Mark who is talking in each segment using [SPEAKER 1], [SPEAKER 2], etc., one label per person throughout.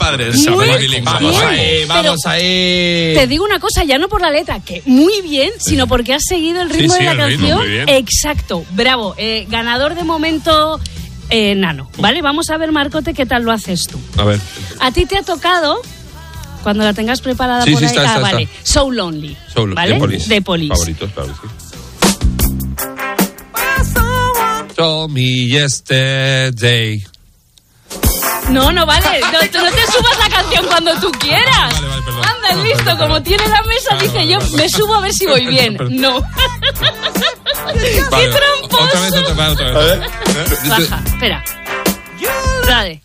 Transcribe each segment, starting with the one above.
[SPEAKER 1] padres.
[SPEAKER 2] Vamos ahí.
[SPEAKER 3] Te digo una cosa, ya no por la letra, que muy bien, sino porque has seguido el ritmo de la canción. Exacto, bravo. Ganador de momento, Nano. Vale, vamos a ver, Marcote, qué tal lo haces tú.
[SPEAKER 2] A ver.
[SPEAKER 3] A ti te ha tocado, cuando la tengas preparada por ahí, está. Vale. So Lonely. ¿Vale? De Police.
[SPEAKER 2] Favoritos, claro, sí. Told me yesterday.
[SPEAKER 3] No vale. No te subas la canción cuando tú quieras.
[SPEAKER 2] Vale, perdón.
[SPEAKER 3] Anda, listo, como tiene la mesa, dice yo, me subo a ver si voy bien. No. ¡Qué tramposo!
[SPEAKER 2] Otra vez.
[SPEAKER 1] A ver.
[SPEAKER 3] Baja, espera. Dale.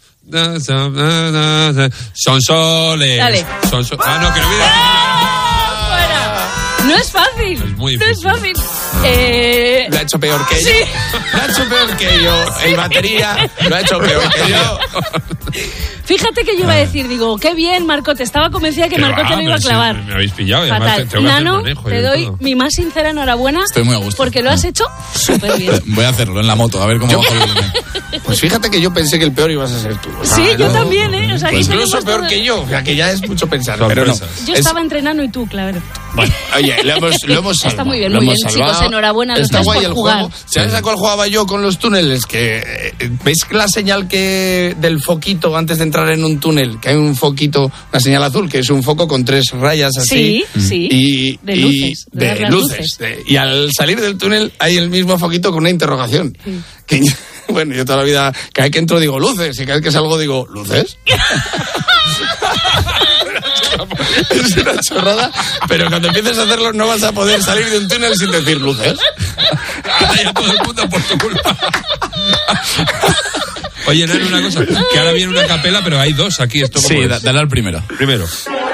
[SPEAKER 2] Son soles.
[SPEAKER 3] Dale.
[SPEAKER 2] No, que no olvides.
[SPEAKER 3] Fuera. No es fácil.
[SPEAKER 2] Es muy
[SPEAKER 3] No
[SPEAKER 2] difícil.
[SPEAKER 3] es fácil.
[SPEAKER 1] Lo ha hecho peor que yo.
[SPEAKER 3] Sí.
[SPEAKER 1] Lo ha hecho peor que yo. El batería lo ha hecho peor que yo.
[SPEAKER 3] Fíjate que yo iba a decir, digo, qué bien, Marcote. Estaba convencida que Marcote lo iba a clavar.
[SPEAKER 2] Sí, me habéis pillado.
[SPEAKER 3] Fatal.
[SPEAKER 2] Tengo que
[SPEAKER 3] Nano,
[SPEAKER 2] hacer manejo,
[SPEAKER 3] te doy mi más sincera enhorabuena.
[SPEAKER 4] Estoy muy a gusto.
[SPEAKER 3] Porque lo has hecho súper bien.
[SPEAKER 4] Voy a hacerlo en la moto, a ver cómo va a salir.
[SPEAKER 1] Pues fíjate que yo pensé que el peor ibas a ser tú.
[SPEAKER 3] Sí, yo también, ¿eh? O sea,
[SPEAKER 1] Pues
[SPEAKER 3] aquí
[SPEAKER 1] incluso
[SPEAKER 3] tenemos
[SPEAKER 1] peor
[SPEAKER 3] todo.
[SPEAKER 1] que yo. O sea, que ya es mucho pensar. Pero no.
[SPEAKER 3] Yo estaba entre Nano y tú, claro.
[SPEAKER 1] Bueno, oye, lo hemos salvado.
[SPEAKER 3] Está muy bien,
[SPEAKER 1] Lo
[SPEAKER 3] muy bien,
[SPEAKER 1] hemos
[SPEAKER 3] chicos,
[SPEAKER 1] salvado.
[SPEAKER 3] enhorabuena, lo
[SPEAKER 1] Está
[SPEAKER 3] estáis
[SPEAKER 1] guay
[SPEAKER 3] por
[SPEAKER 1] el
[SPEAKER 3] jugar.
[SPEAKER 1] juego. ¿Sabes a cuál jugaba yo con los túneles? Que ¿veis la señal que del foquito antes de entrar en un túnel? Que hay un foquito, una señal azul, que es un foco con 3 rayas así.
[SPEAKER 3] Sí.
[SPEAKER 1] Y,
[SPEAKER 3] De luces.
[SPEAKER 1] de
[SPEAKER 3] dar las
[SPEAKER 1] luces. Y al salir del túnel hay el mismo foquito con una interrogación. Que, bueno, yo toda la vida, cada vez que entro digo luces, y cada vez que salgo digo, ¿luces? Es una chorrada, pero cuando empieces a hacerlo no vas a poder salir de un túnel sin decir luces.
[SPEAKER 2] Ya todo el mundo por tu culpa. Oye, Nano, una cosa, que ahora viene una capela, pero hay 2 aquí. ¿Esto cómo
[SPEAKER 4] Sí,
[SPEAKER 2] es?
[SPEAKER 4] dale al primero.
[SPEAKER 2] Primero.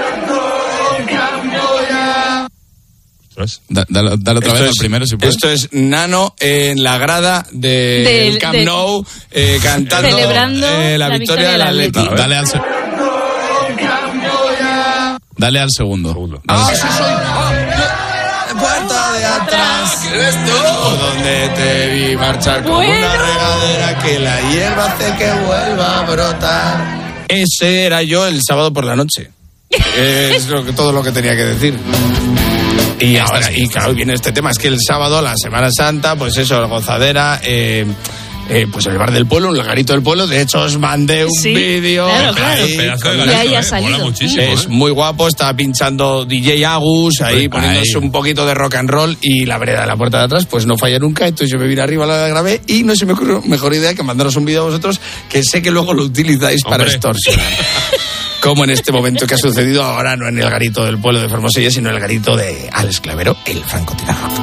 [SPEAKER 4] Dale otra vez al primero, si puedes.
[SPEAKER 1] Esto es Nano en la grada del Camp Nou, cantando
[SPEAKER 3] celebrando
[SPEAKER 1] la victoria del Atleti.
[SPEAKER 4] Dale al segundo.
[SPEAKER 1] ¡Ah, sí soy! Puerta de atrás, ¿eres tú? Donde te vi marchar como una regadera que la hierba hace que vuelva a brotar. Ese era yo el sábado por la noche. Es todo lo que tenía que decir. Y ahora, y claro, viene este tema, es que el sábado, la Semana Santa, pues eso, gozadera, pues el bar del pueblo, un lagarito del pueblo. De hecho, os mandé un vídeo.
[SPEAKER 3] Claro.
[SPEAKER 2] Y
[SPEAKER 3] ahí ha salido.
[SPEAKER 2] Mola muchísimo,
[SPEAKER 1] Es muy guapo, está pinchando DJ Agus, ahí poniéndose un poquito de rock and roll, y la vereda de la puerta de atrás, pues no falla nunca. Entonces yo me vine arriba, la grabé, y no se me ocurrió mejor idea que mandaros un vídeo a vosotros, que sé que luego lo utilizáis para extorsionar. Como en este momento que ha sucedido ahora, no en el garito del pueblo de Formosella, sino en el garito de Alex Clavero, el francotirador.